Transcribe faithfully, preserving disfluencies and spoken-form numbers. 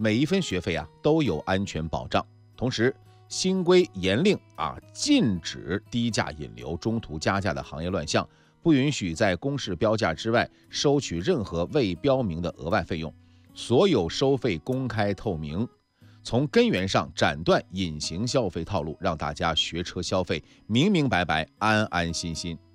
每一分学费啊都有安全保障。同时，新规严令啊，禁止低价引流、中途加价的行业乱象，不允许在公示标价之外收取任何未标明的额外费用，所有收费公开透明，从根源上斩断隐形消费套路，让大家学车消费明明白白、安安心心。